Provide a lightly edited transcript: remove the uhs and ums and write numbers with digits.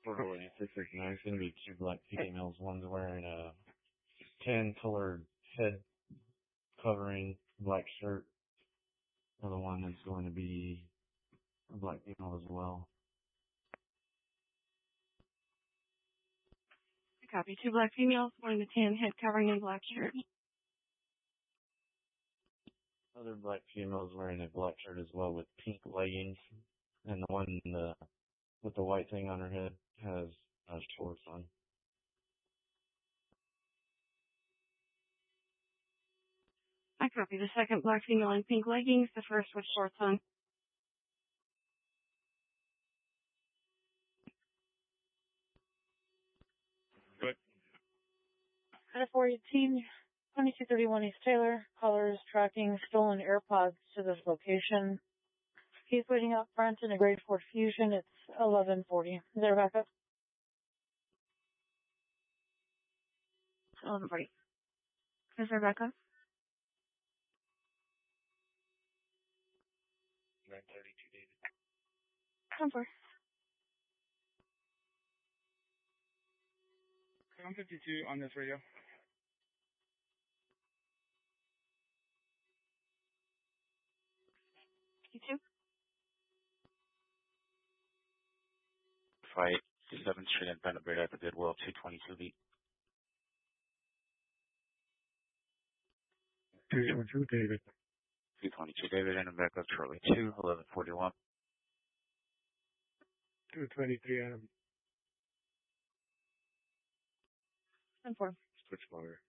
it's going to be two black females. One's wearing a tan-colored head covering, black shirt. The other one is going to be a black female as well. Copy. Two black females wearing the tan head covering and black shirt. Other black females wearing a black shirt as well with pink leggings. And the one with the white thing on her head has shorts on. I copy. The second black female in pink leggings, the first with shorts on. Good. Out of 2231 East Taylor, callers tracking stolen AirPods to this location. He's waiting out front in a grade 4 Fusion. It's 1140. Is there a backup? 1140. Is there a backup? 932, David. Come for. 752 on this radio. You too? Fight 7th Street and Bennett Bridge at the Goodwill, 222 beat. 222, David. 222, David, and back up shortly. 1141. 223, Adam. 10-4. Switch motor.